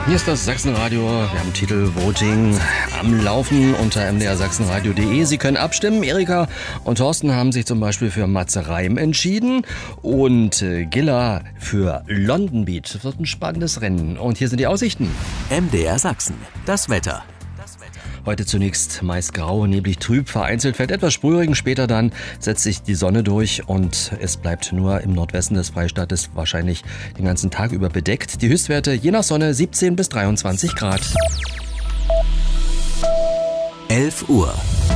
Hier ist das Sachsenradio. Wir haben Titel Voting am Laufen unter mdrsachsenradio.de. Sie können abstimmen. Erika und Thorsten haben sich zum Beispiel für Matze Reim entschieden und Gilla für London Beat. Das wird ein spannendes Rennen. Und hier sind die Aussichten. MDR Sachsen, das Wetter. Heute zunächst meist grau, neblig, trüb, vereinzelt fällt etwas Sprühregen. Später dann setzt sich die Sonne durch und es bleibt nur im Nordwesten des Freistaates wahrscheinlich den ganzen Tag über bedeckt. Die Höchstwerte je nach Sonne 17 bis 23 Grad. 11 Uhr.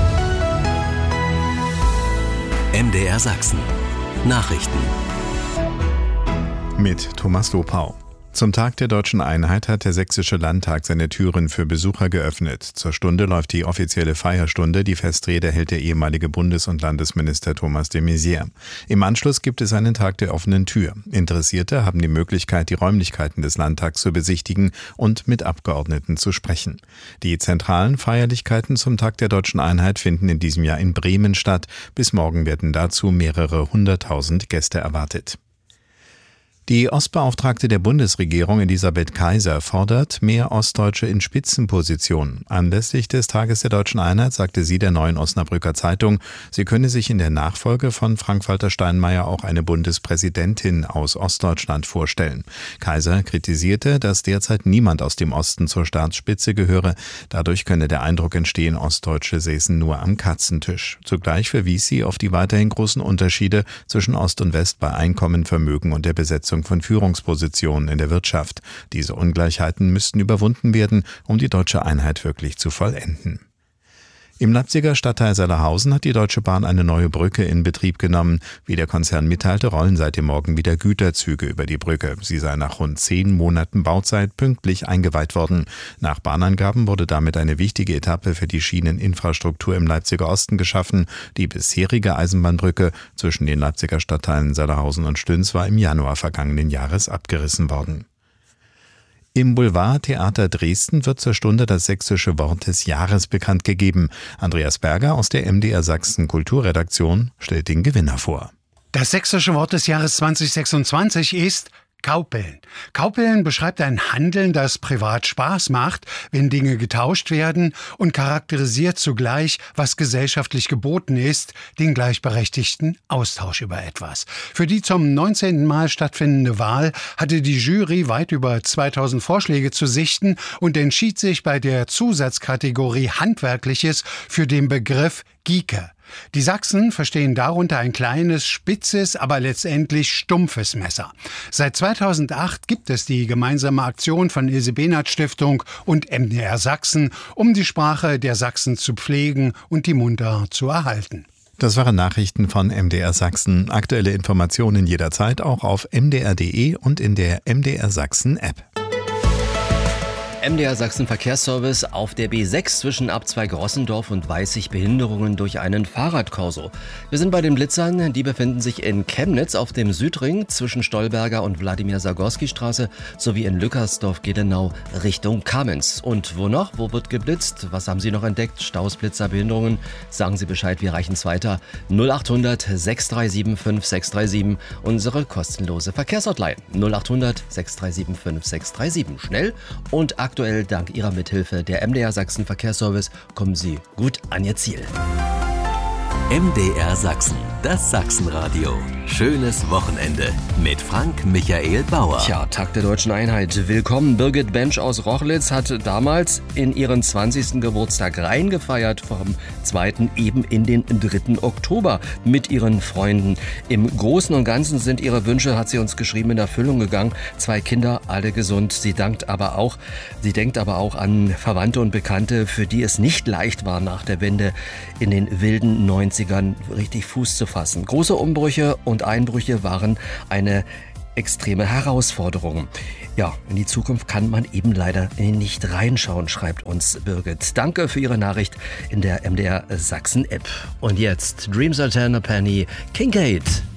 MDR Sachsen. Nachrichten. Mit Thomas Lopau. Zum Tag der Deutschen Einheit hat der Sächsische Landtag seine Türen für Besucher geöffnet. Zur Stunde läuft die offizielle Feierstunde. Die Festrede hält der ehemalige Bundes- und Landesminister Thomas de Maizière. Im Anschluss gibt es einen Tag der offenen Tür. Interessierte haben die Möglichkeit, die Räumlichkeiten des Landtags zu besichtigen und mit Abgeordneten zu sprechen. Die zentralen Feierlichkeiten zum Tag der Deutschen Einheit finden in diesem Jahr in Bremen statt. Bis morgen werden dazu mehrere 100.000 Gäste erwartet. Die Ostbeauftragte der Bundesregierung Elisabeth Kaiser fordert mehr Ostdeutsche in Spitzenpositionen. Anlässlich des Tages der Deutschen Einheit sagte sie der Neuen Osnabrücker Zeitung, sie könne sich in der Nachfolge von Frank-Walter Steinmeier auch eine Bundespräsidentin aus Ostdeutschland vorstellen. Kaiser kritisierte, dass derzeit niemand aus dem Osten zur Staatsspitze gehöre. Dadurch könne der Eindruck entstehen, Ostdeutsche säßen nur am Katzentisch. Zugleich verwies sie auf die weiterhin großen Unterschiede zwischen Ost und West bei Einkommen, Vermögen und der Besetzung von Führungspositionen in der Wirtschaft. Diese Ungleichheiten müssten überwunden werden, um die deutsche Einheit wirklich zu vollenden. Im Leipziger Stadtteil Sellerhausen hat die Deutsche Bahn eine neue Brücke in Betrieb genommen. Wie der Konzern mitteilte, rollen seit dem Morgen wieder Güterzüge über die Brücke. Sie sei nach rund 10 Monaten Bauzeit pünktlich eingeweiht worden. Nach Bahnangaben wurde damit eine wichtige Etappe für die Schieneninfrastruktur im Leipziger Osten geschaffen. Die bisherige Eisenbahnbrücke zwischen den Leipziger Stadtteilen Sellerhausen und Stüns war im Januar vergangenen Jahres abgerissen worden. Im Boulevardtheater Dresden wird zur Stunde das sächsische Wort des Jahres bekannt gegeben. Andreas Berger aus der MDR Sachsen Kulturredaktion stellt den Gewinner vor. Das sächsische Wort des Jahres 2026 ist Kaupeln. Kaupeln beschreibt ein Handeln, das privat Spaß macht, wenn Dinge getauscht werden und charakterisiert zugleich, was gesellschaftlich geboten ist, den gleichberechtigten Austausch über etwas. Für die zum 19. Mal stattfindende Wahl hatte die Jury weit über 2000 Vorschläge zu sichten und entschied sich bei der Zusatzkategorie Handwerkliches für den Begriff Gieke. Die Sachsen verstehen darunter ein kleines, spitzes, aber letztendlich stumpfes Messer. Seit 2008 gibt es die gemeinsame Aktion von Ilse-Behnert-Stiftung und MDR Sachsen, um die Sprache der Sachsen zu pflegen und die Mundart zu erhalten. Das waren Nachrichten von MDR Sachsen. Aktuelle Informationen jederzeit auch auf mdr.de und in der MDR Sachsen App. MDR Sachsen Verkehrsservice auf der B6 zwischen Abzweig Rossendorf und Weißig Behinderungen durch einen Fahrradkorso. Wir sind bei den Blitzern, die befinden sich in Chemnitz auf dem Südring zwischen Stolberger und Wladimir-Sagorski-Straße sowie in Lückersdorf-Gedenau Richtung Kamenz. Und wo noch? Wo wird geblitzt? Was haben Sie noch entdeckt? Staus, Blitzer, Behinderungen? Sagen Sie Bescheid, wir reichen es weiter. 0800 637 5637, unsere kostenlose Verkehrshotline. 0800 637 5637. Schnell und aktuell dank Ihrer Mithilfe der MDR Sachsen Verkehrsservice kommen Sie gut an Ihr Ziel. MDR Sachsen, das Sachsenradio. Schönes Wochenende mit Frank Michael Bauer. Tja, Tag der Deutschen Einheit. Willkommen. Birgit Bensch aus Rochlitz hat damals in ihren 20. Geburtstag reingefeiert, vom 2. eben in den 3. Oktober mit ihren Freunden. Im Großen und Ganzen sind ihre Wünsche, hat sie uns geschrieben, in Erfüllung gegangen. 2 Kinder, alle gesund. Sie denkt aber auch an Verwandte und Bekannte, für die es nicht leicht war, nach der Wende in den wilden 90ern richtig Fuß zu fassen. Große Umbrüche und Einbrüche waren eine extreme Herausforderung. Ja, in die Zukunft kann man eben leider nicht reinschauen, schreibt uns Birgit. Danke für Ihre Nachricht in der MDR Sachsen App. Und jetzt Dreams Are a Penny, Kincaid.